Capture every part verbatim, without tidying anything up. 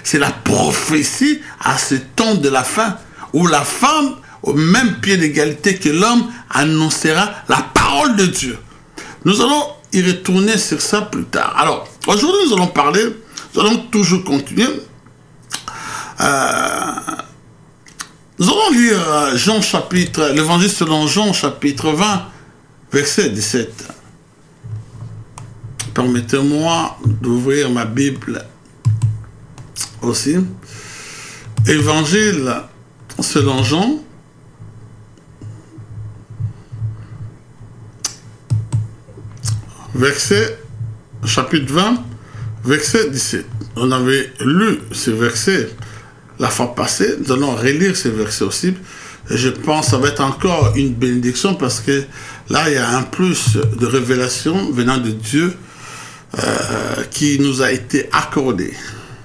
c'est la prophétie à ce temps de la fin, où la femme, au même pied d'égalité que l'homme, annoncera la parole de Dieu. Nous allons y retourner sur ça plus tard. Alors, aujourd'hui, nous allons parler, nous allons toujours continuer. Euh, nous allons lire Jean chapitre, l'évangile selon Jean chapitre vingt, verset dix-sept. Permettez-moi d'ouvrir ma Bible aussi. Évangile selon Jean, verset, chapitre vingt, verset dix-sept. On avait lu ce verset la fois passée. Nous allons relire ce verset aussi. Et je pense que ça va être encore une bénédiction parce que là, il y a un plus de révélation venant de Dieu euh, qui nous a été accordé.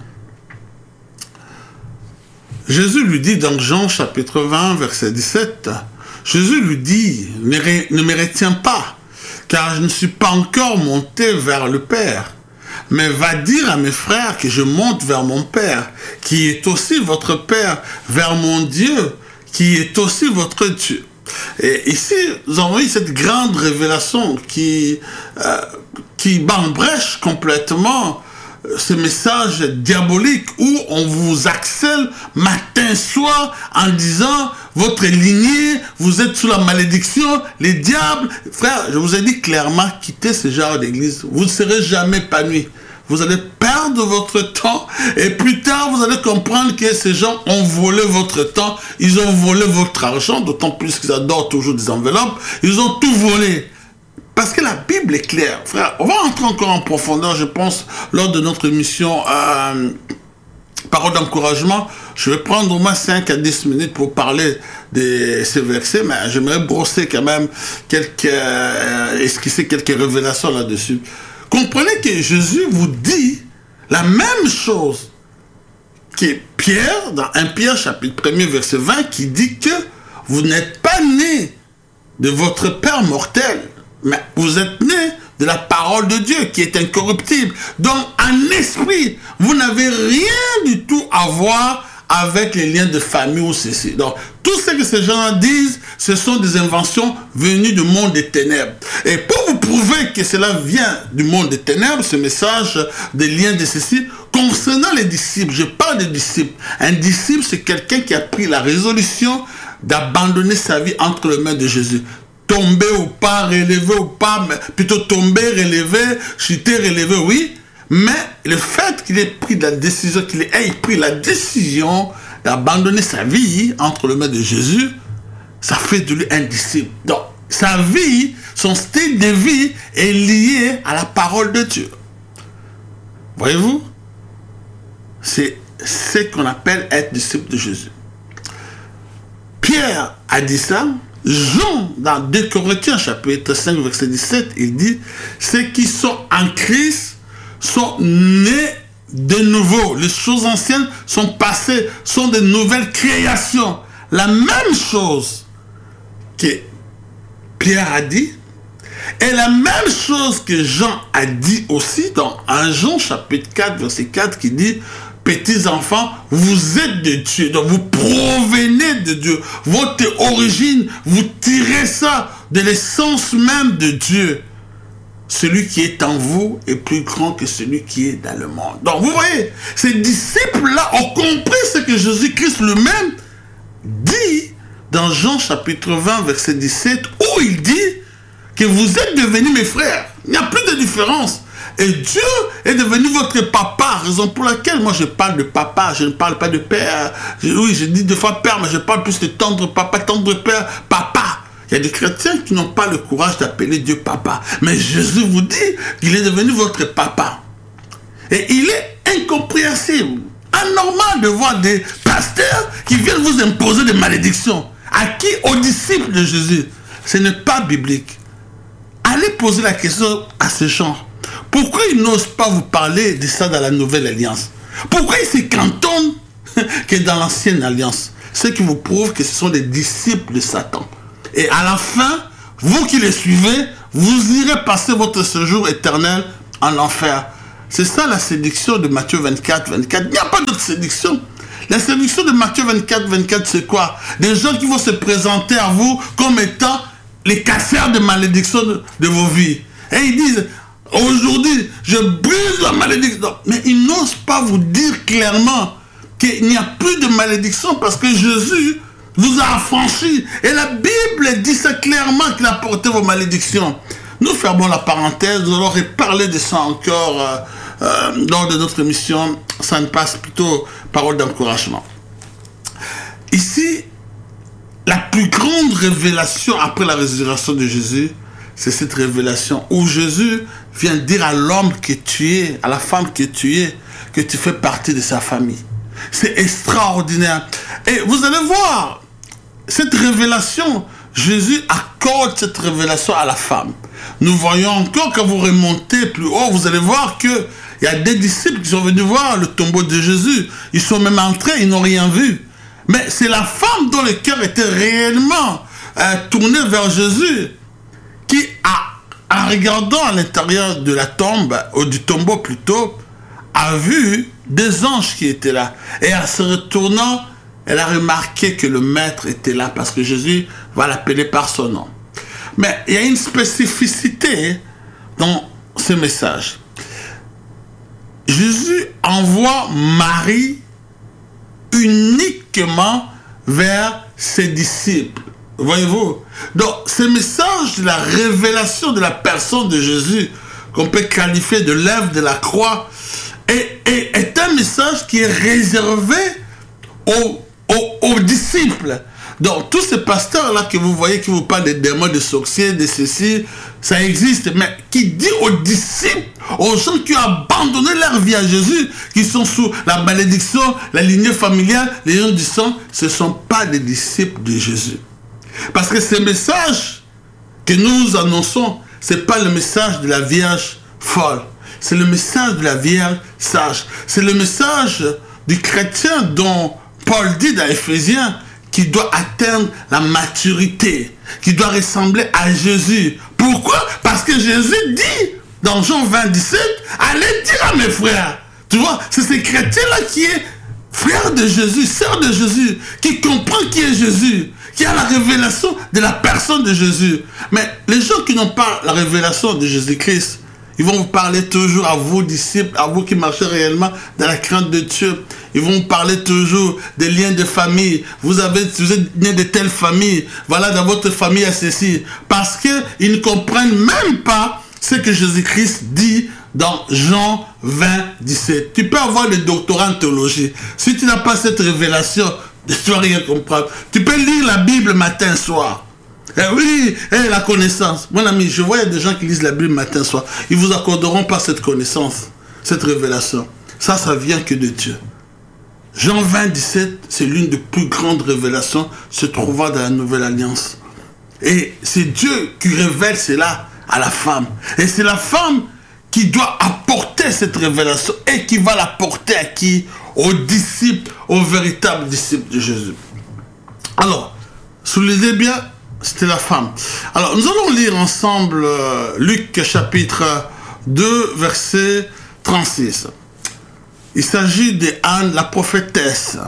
Jésus lui dit dans Jean chapitre vingt, verset dix-sept, Jésus lui dit, ne, ne me retiens pas, car je ne suis pas encore monté vers le Père, mais va dire à mes frères que je monte vers mon Père, qui est aussi votre Père, vers mon Dieu, qui est aussi votre Dieu. Et ici, nous avons eu cette grande révélation qui, euh, qui bat en brèche complètement ce message diabolique où on vous accèle matin soir en disant votre lignée, vous êtes sous la malédiction, les diables. Frère, je vous ai dit clairement, quittez ce genre d'église. Vous ne serez jamais épanoui. Vous allez perdre votre temps et plus tard, vous allez comprendre que ces gens ont volé votre temps, ils ont volé votre argent, d'autant plus qu'ils adorent toujours des enveloppes, ils ont tout volé. Parce que la Bible est claire, frère. On va entrer encore en profondeur, je pense, lors de notre émission euh, Parole d'encouragement. Je vais prendre au moins cinq à dix minutes pour parler de ces versets, mais j'aimerais brosser quand même quelques, euh, esquisser quelques révélations là-dessus. Comprenez que Jésus vous dit la même chose que Pierre, dans un Pierre chapitre premier verset vingt, qui dit que vous n'êtes pas né de votre père mortel, mais vous êtes né de la parole de Dieu qui est incorruptible. Donc, en esprit, vous n'avez rien du tout à voir avec les liens de famille ou ceci. Donc, tout ce que ces gens disent, ce sont des inventions venues du monde des ténèbres. Et pour vous prouver que cela vient du monde des ténèbres, ce message des liens de ceci, concernant les disciples, je parle des disciples. Un disciple, c'est quelqu'un qui a pris la résolution d'abandonner sa vie entre les mains de Jésus. Tomber ou pas, relever ou pas, mais plutôt tomber, relever, chuter, relever, oui. Mais le fait qu'il ait pris la décision, qu'il ait pris la décision d'abandonner sa vie entre les mains de Jésus, ça fait de lui un disciple. Donc, sa vie, son style de vie est lié à la parole de Dieu. Voyez-vous? C'est ce qu'on appelle être disciple de Jésus. Pierre a dit ça. Jean, dans deux Corinthiens, chapitre cinq, verset dix-sept, il dit « Ceux qui sont en Christ sont nés de nouveau. Les choses anciennes sont passées, sont de nouvelles créations. » La même chose que Pierre a dit, et la même chose que Jean a dit aussi dans un Jean, chapitre quatre, verset quatre, qui dit « Petits enfants, vous êtes de Dieu, donc vous provenez de Dieu. Votre origine, vous tirez ça de l'essence même de Dieu. Celui qui est en vous est plus grand que celui qui est dans le monde. » Donc vous voyez, ces disciples-là ont compris ce que Jésus-Christ lui-même dit dans Jean chapitre vingt, verset dix-sept, où il dit que vous êtes devenus mes frères. Il n'y a plus de différence. Et Dieu est devenu votre papa, raison pour laquelle moi je parle de papa, je ne parle pas de père. Je, oui, je dis deux fois père, mais je parle plus de tendre papa, tendre père, papa. Il y a des chrétiens qui n'ont pas le courage d'appeler Dieu papa. Mais Jésus vous dit qu'il est devenu votre papa. Et il est incompréhensible, anormal de voir des pasteurs qui viennent vous imposer des malédictions. À qui? Aux disciples de Jésus. Ce n'est pas biblique. Allez poser la question à ces gens. Pourquoi ils n'osent pas vous parler de ça dans la nouvelle alliance? Pourquoi ils se cantonnent que dans l'ancienne alliance? Ce qui vous prouve que ce sont des disciples de Satan. Et à la fin, vous qui les suivez, vous irez passer votre séjour éternel en enfer. C'est ça la séduction de Matthieu vingt-quatre, vingt-quatre. Il n'y a pas d'autre séduction. La séduction de Matthieu vingt-quatre, vingt-quatre, c'est quoi? Des gens qui vont se présenter à vous comme étant les casseurs de malédiction de, de vos vies. Et ils disent, aujourd'hui, je brise la malédiction. Mais ils n'osent pas vous dire clairement qu'il n'y a plus de malédiction parce que Jésus vous a affranchi. Et la Bible dit ça clairement qu'il a porté vos malédictions. Nous fermons la parenthèse, nous allons reparler de ça encore euh, euh, lors de notre émission. Ça ne passe plutôt parole d'encouragement. Ici, la plus grande révélation après la résurrection de Jésus, c'est cette révélation où Jésus vient dire à l'homme que tu es, à la femme que tu es, que tu fais partie de sa famille. C'est extraordinaire. Et vous allez voir, cette révélation, Jésus accorde cette révélation à la femme. Nous voyons encore, quand vous remontez plus haut, vous allez voir que il y a des disciples qui sont venus voir le tombeau de Jésus. Ils sont même entrés, ils n'ont rien vu. Mais c'est la femme dont le cœur était réellement euh, tourné vers Jésus qui, a, en regardant à l'intérieur de la tombe, ou du tombeau plutôt, a vu des anges qui étaient là. Et en se retournant, elle a remarqué que le maître était là parce que Jésus va l'appeler par son nom. Mais il y a une spécificité dans ce message. Jésus envoie Marie uniquement vers ses disciples. Voyez-vous? Donc, ce message de la révélation de la personne de Jésus, qu'on peut qualifier de l'œuvre de la croix, est, est, est un message qui est réservé aux, aux, aux disciples. Donc, tous ces pasteurs-là que vous voyez, qui vous parlent des démons, des sorciers, de ceci, ça existe. Mais qui dit aux disciples, aux gens qui ont abandonné leur vie à Jésus, qui sont sous la malédiction, la lignée familiale, les gens du sang, ce ne sont pas des disciples de Jésus. Parce que ce message que nous annonçons, ce n'est pas le message de la Vierge folle. C'est le message de la Vierge sage. C'est le message du chrétien dont Paul dit dans Éphésiens, qui doit atteindre la maturité, qui doit ressembler à Jésus. Pourquoi? Parce que Jésus dit dans Jean vingt, dix-sept, allez dire à mes frères. Tu vois, c'est ce chrétien-là qui est frère de Jésus, sœur de Jésus, qui comprend qui est Jésus, qui a la révélation de la personne de Jésus. Mais les gens qui n'ont pas la révélation de Jésus-Christ, ils vont vous parler toujours à vos disciples, à vous qui marchez réellement dans la crainte de Dieu. Ils vont vous parler toujours des liens de famille. Vous, avez, vous êtes né de telle famille. Voilà, dans votre famille, il y a ceci. Parce qu'ils ne comprennent même pas ce que Jésus-Christ dit dans Jean vingt, dix-sept. Tu peux avoir le doctorat en théologie. Si tu n'as pas cette révélation, tu ne vas rien comprendre. Tu peux lire la Bible matin, soir. Eh oui, eh, la connaissance. Mon ami, je vois il y a des gens qui lisent la Bible matin, soir. Ils vous accorderont pas cette connaissance, cette révélation. Ça, ça vient que de Dieu. Jean vingt, dix-sept, c'est l'une des plus grandes révélations se trouvant dans la Nouvelle Alliance. Et c'est Dieu qui révèle cela à la femme. Et c'est la femme qui doit apporter cette révélation et qui va l'apporter à qui? Aux disciples, aux véritables disciples de Jésus. Alors, soulignez bien, c'était la femme. Alors, nous allons lire ensemble euh, Luc chapitre deux, verset trente-six. Il s'agit de Anne, la prophétesse.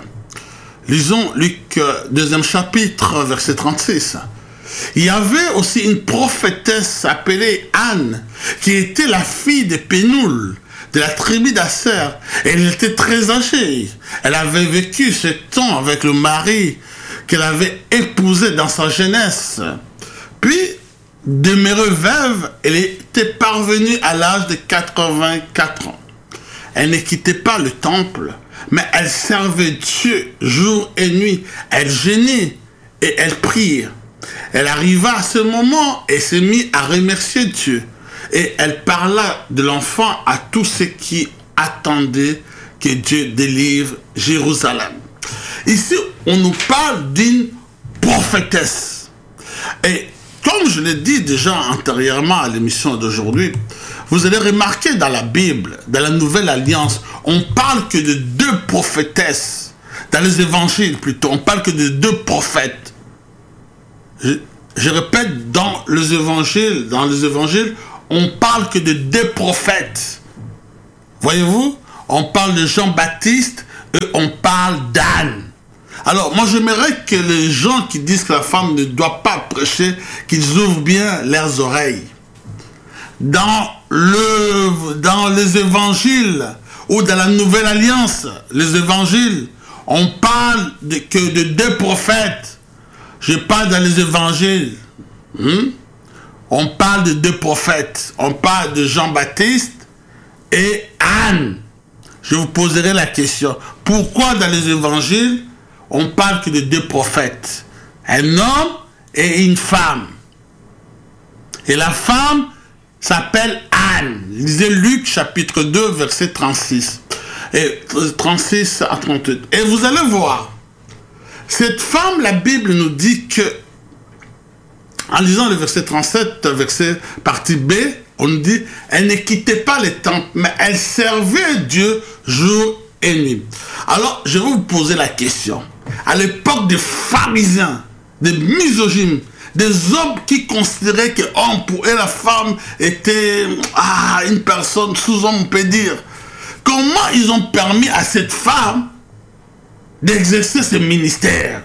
Lisons Luc deuxième chapitre, verset trente-six. Il y avait aussi une prophétesse appelée Anne, qui était la fille de Pénoul, de la tribu d'Aser. Elle était très âgée. Elle avait vécu sept ans avec le mari qu'elle avait épousé dans sa jeunesse. Puis, demeurée veuve, elle était parvenue à l'âge de quatre-vingt-quatre ans. Elle ne quittait pas le temple, mais elle servait Dieu jour et nuit. Elle jeûnait et elle priait. Elle arriva à ce moment et se mit à remercier Dieu. Et elle parla de l'enfant à tous ceux qui attendaient que Dieu délivre Jérusalem. Ici, on nous parle d'une prophétesse. Et comme je l'ai dit déjà antérieurement à l'émission d'aujourd'hui, vous allez remarquer dans la Bible, dans la Nouvelle Alliance, on parle que de deux prophétesses. Dans les évangiles plutôt, on parle que de deux prophètes. Je, je répète, dans les évangiles, dans les évangiles, on parle que de deux prophètes. Voyez-vous, on parle de Jean-Baptiste et on parle d'Anne. Alors, moi, j'aimerais que les gens qui disent que la femme ne doit pas prêcher, qu'ils ouvrent bien leurs oreilles. Dans, le, dans les évangiles ou dans la Nouvelle Alliance, les évangiles, on parle de, que de deux prophètes. Je parle dans les évangiles. Hmm? On parle de deux prophètes. On parle de Jean-Baptiste et Anne. Je vous poserai la question. Pourquoi dans les évangiles, on parle que de deux prophètes? Un homme et une femme. Et la femme s'appelle Anne. Lisez Luc chapitre deux, verset trente-six. Et trente-six à trente-huit. Et vous allez voir, cette femme, la Bible nous dit que, en lisant le verset trente-sept, verset partie B, on nous dit, elle ne quittait pas les temples, mais elle servait Dieu jour et nuit. Alors, je vais vous poser la question. À l'époque des pharisiens, des misogynes, des hommes qui considéraient que homme pour eux, la femme était ah, une personne sous-homme, on peut dire. Comment ils ont permis à cette femme d'exercer ce ministère?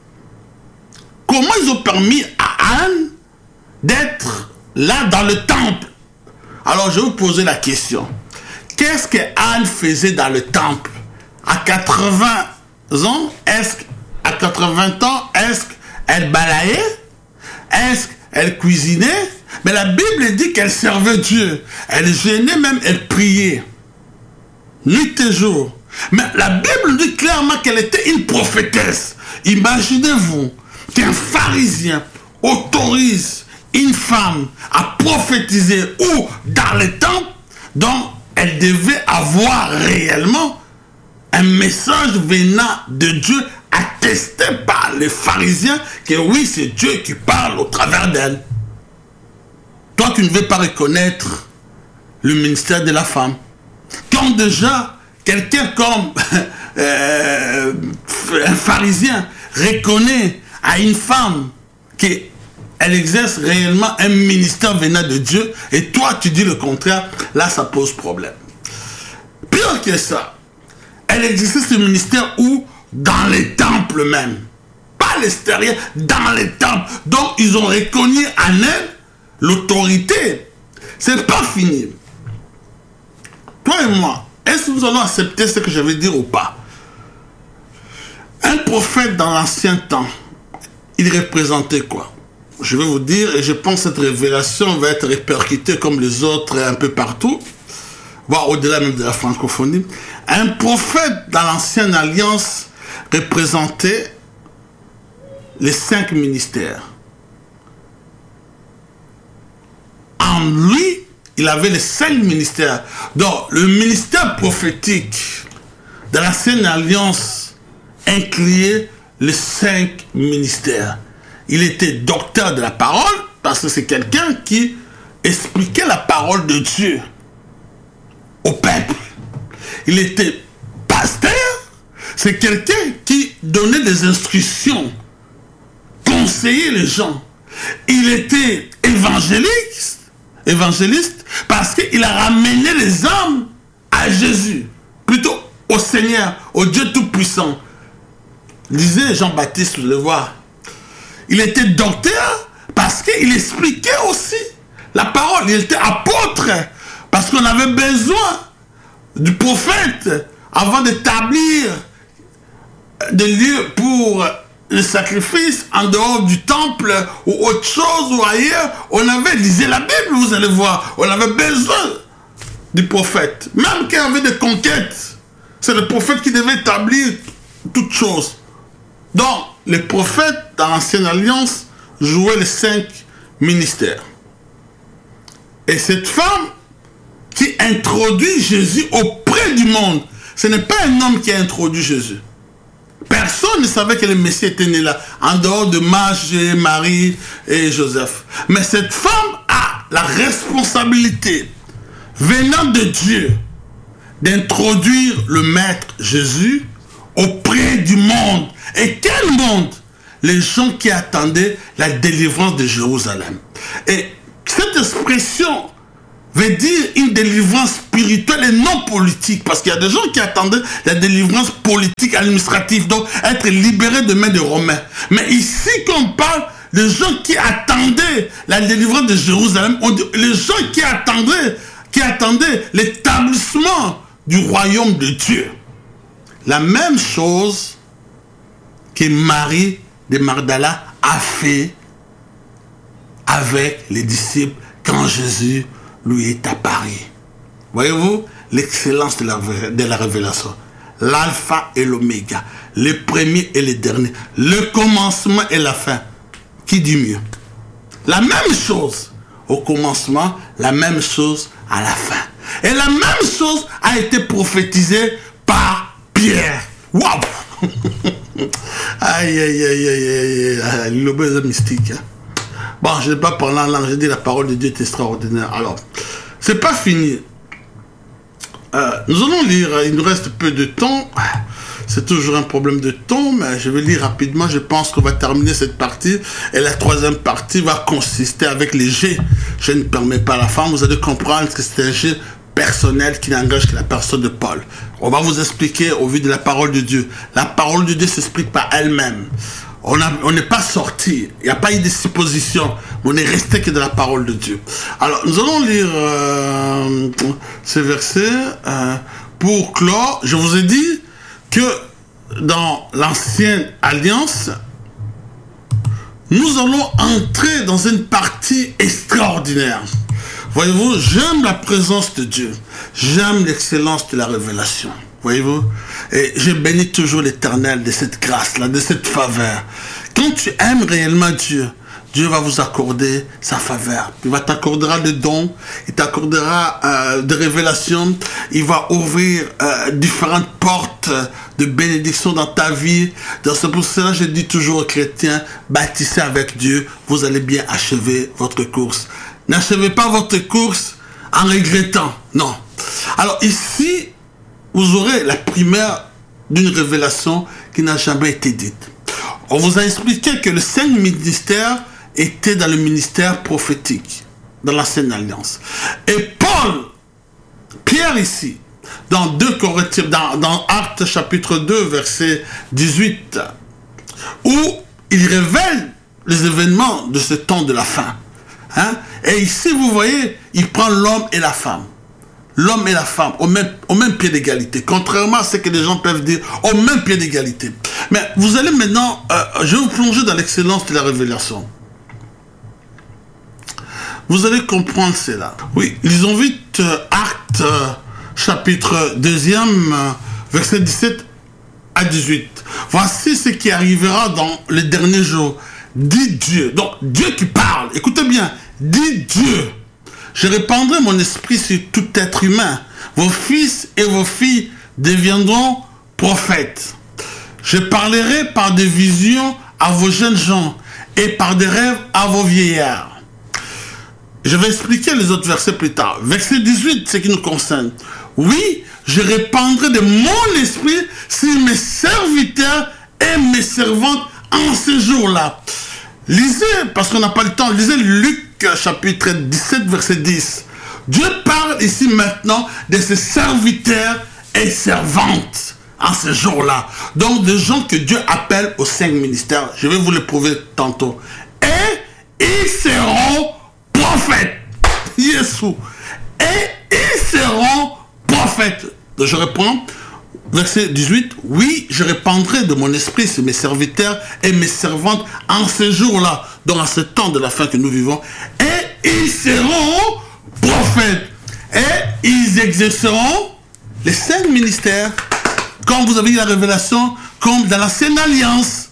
Comment ils ont permis à Anne d'être là dans le temple? Alors je vais vous poser la question. Qu'est-ce que Anne faisait dans le temple? À quatre-vingts ans, est-ce à quatre-vingts ans, est-ce qu'elle balayait? Est-ce qu'elle cuisinait? Mais la Bible dit qu'elle servait Dieu. Elle jeûnait même, elle priait. Nuit et jour. Mais la Bible dit clairement qu'elle était une prophétesse. Imaginez-vous qu'un pharisien autorise une femme à prophétiser ou dans les temples, donc elle devait avoir réellement un message venant de Dieu attesté par les pharisiens que oui, c'est Dieu qui parle au travers d'elle. Toi, tu ne veux pas reconnaître le ministère de la femme. Quand déjà, quelqu'un comme euh, un pharisien reconnaît à une femme qu'elle exerce réellement un ministère venant de Dieu, et toi, tu dis le contraire, là, ça pose problème. Pire que ça, elle exerçait ce ministère où? Dans les temples même. Pas à l'extérieur, dans les temples. Donc, ils ont reconnu en elle l'autorité. C'est pas fini. Toi et moi, est-ce que nous allons accepter ce que je vais dire ou pas? Un prophète dans l'ancien temps, il représentait quoi? Je vais vous dire, et je pense que cette révélation va être répercutée comme les autres un peu partout, voire au-delà même de la francophonie. Un prophète dans l'ancienne alliance représentait les cinq ministères. En lui, il avait les cinq ministères. Donc, le ministère prophétique de l'ancienne alliance incluait les cinq ministères. Il était docteur de la parole, parce que c'est quelqu'un qui expliquait la parole de Dieu au peuple. Il était pasteur, c'est quelqu'un qui donnait des instructions, conseillait les gens. Il était évangéliste, évangéliste parce qu'il a ramené les âmes à Jésus, plutôt au Seigneur, au Dieu Tout-Puissant. Lisez Jean-Baptiste, vous le voir. Il était docteur parce qu'il expliquait aussi la parole. Il était apôtre parce qu'on avait besoin du prophète avant d'établir des lieux pour le sacrifice en dehors du temple ou autre chose ou ailleurs. On avait, lisez la Bible, vous allez voir, on avait besoin du prophète. Même qu'il y avait des conquêtes, c'est le prophète qui devait établir toutes choses. Donc, les prophètes dans l'Ancienne Alliance jouaient les cinq ministères. Et cette femme qui introduit Jésus auprès du monde, ce n'est pas un homme qui a introduit Jésus. Personne ne savait que le Messie était né là, en dehors de Marie, Marie et Joseph. Mais cette femme a la responsabilité, venant de Dieu, d'introduire le Maître Jésus auprès du monde. Et quel monde? Les gens qui attendaient la délivrance de Jérusalem. Et cette expression veut dire une délivrance spirituelle et non politique. Parce qu'il y a des gens qui attendaient la délivrance politique, administrative, donc être libérés de main des Romains. Mais ici, quand on parle des gens qui attendaient la délivrance de Jérusalem, on dit, les gens qui attendaient, qui attendaient l'établissement du royaume de Dieu. La même chose que Marie de Magdala a fait avec les disciples quand Jésus lui est apparu. Voyez-vous l'excellence de la, de la révélation. L'alpha et l'oméga, le premier et le dernier, le commencement et la fin. Qui dit mieux? La même chose au commencement, la même chose à la fin. Et la même chose a été prophétisée par Pierre. Waouh! Aïe, aïe, aïe, aïe, aïe, l'obèse mystique. Hein? Bon, je n'ai pas parlé en langue, j'ai dit la parole de Dieu est extraordinaire. Alors, c'est pas fini. Euh, nous allons lire, il nous reste peu de temps. C'est toujours un problème de temps, mais je vais lire rapidement. Je pense qu'on va terminer cette partie. Et la troisième partie va consister avec les G. Je ne permets pas à la femme. Vous allez comprendre que c'est un G personnel qui n'engage que la personne de Paul. On va vous expliquer au vu de la parole de Dieu. La parole de Dieu s'explique par elle-même. On n'est pas sorti. Il n'y a pas eu de supposition. On n'est resté que de la parole de Dieu. Alors, nous allons lire euh, ces versets. Euh, pour clore, je vous ai dit que dans l'ancienne alliance, nous allons entrer dans une partie extraordinaire. Voyez-vous, j'aime la présence de Dieu. J'aime l'excellence de la révélation. Voyez-vous? Et je bénis toujours l'Éternel de cette grâce-là, de cette faveur. Quand tu aimes réellement Dieu, Dieu va vous accorder sa faveur. Il va t'accordera des dons, il t'accordera euh, des révélations, il va ouvrir euh, différentes portes de bénédiction dans ta vie. C'est pour cela que je dis toujours aux chrétiens, bâtissez avec Dieu, vous allez bien achever votre course. N'achevez pas votre course en regrettant, non. Alors ici, vous aurez la primaire d'une révélation qui n'a jamais été dite. On vous a expliqué que le cinq ministères était dans le ministère prophétique, dans l'ancienne alliance. Et Paul, Pierre ici, dans deux Corinthiens, dans, dans Actes chapitre deux, verset dix-huit, où il révèle les événements de ce temps de la fin. Hein? Et ici, vous voyez, il prend l'homme et la femme. L'homme et la femme au même, au même pied d'égalité. Contrairement à ce que les gens peuvent dire, au même pied d'égalité. Mais vous allez maintenant, euh, je vais vous plonger dans l'excellence de la révélation. Vous allez comprendre cela. Oui, lisons vite euh, Actes euh, chapitre deux, euh, verset dix-sept à dix-huit. Voici ce qui arrivera dans les derniers jours. Dit Dieu. Donc, Dieu qui parle. Écoutez bien. Dit Dieu. Je répandrai mon esprit sur tout être humain. Vos fils et vos filles deviendront prophètes. Je parlerai par des visions à vos jeunes gens et par des rêves à vos vieillards. Je vais expliquer les autres versets plus tard. Verset dix-huit, ce qui nous concerne. Oui, je répandrai de mon esprit sur mes serviteurs et mes servantes en ce jour-là. Lisez, parce qu'on n'a pas le temps, lisez Luc chapitre dix-sept, verset dix. Dieu parle ici maintenant de ses serviteurs et servantes en ce jour-là. Donc des gens que Dieu appelle aux cinq ministères. Je vais vous le prouver tantôt. Et ils seront prophètes. Yeshua. Et ils seront prophètes. Donc je reprends. Verset dix-huit, oui, je répandrai de mon esprit sur mes serviteurs et mes servantes en ce jour-là, dans ce temps de la fin que nous vivons, et ils seront prophètes, et ils exerceront les cinq ministères, comme vous avez eu la révélation, comme dans l'ancienne alliance.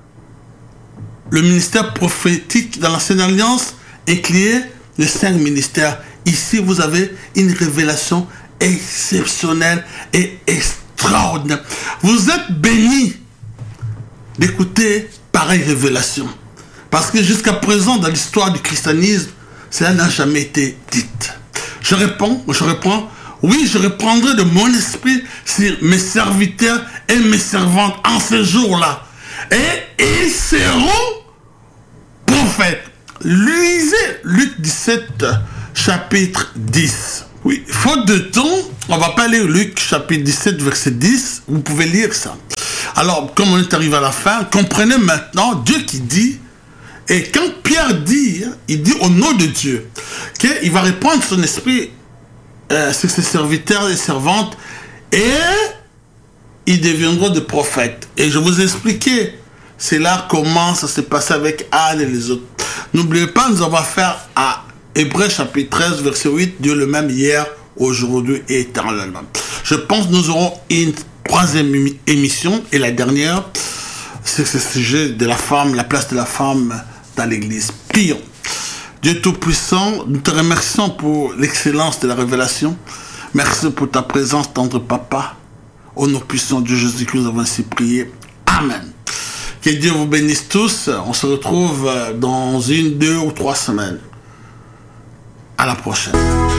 Le ministère prophétique dans l'ancienne alliance incluait les cinq ministères. Ici, vous avez une révélation exceptionnelle et extraordinaire. Extraordinaire. Vous êtes bénis d'écouter pareille révélation. Parce que jusqu'à présent, dans l'histoire du christianisme, cela n'a jamais été dit. Je réponds, je réponds, oui, je reprendrai de mon esprit sur mes serviteurs et mes servantes en ce jour-là. Et ils seront prophètes. Lisez Luc dix-sept, chapitre dix. Oui, faute de temps, on va pas lire Luc chapitre dix-sept, verset dix. Vous pouvez lire ça. Alors, comme on est arrivé à la fin, comprenez maintenant Dieu qui dit, et quand Pierre dit, il dit au nom de Dieu, qu'il va répandre son esprit euh, sur ses serviteurs et servantes, et ils deviendront des prophètes. Et je vous ai expliqué, c'est là comment ça s'est passé avec Anne et les autres. N'oubliez pas, nous avons affaire à Hébreux chapitre treize, verset huit, Dieu le même hier, aujourd'hui et éternellement. Je pense que nous aurons une troisième émission et la dernière, c'est ce sujet de la femme, la place de la femme dans l'église. Prions. Dieu Tout-Puissant, nous te remercions pour l'excellence de la révélation. Merci pour ta présence, tendre Papa. Au nom puissant de Jésus-Christ, nous avons ainsi prié. Amen. Que Dieu vous bénisse tous. On se retrouve dans une, deux ou trois semaines. À la prochaine.